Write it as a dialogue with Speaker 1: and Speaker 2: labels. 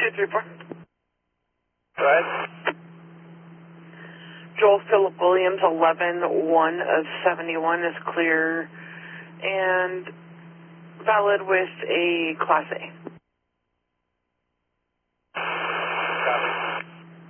Speaker 1: 234.
Speaker 2: Go ahead.
Speaker 1: Joel Philip Williams, 11-1 of 71 is clear and valid with a Class A.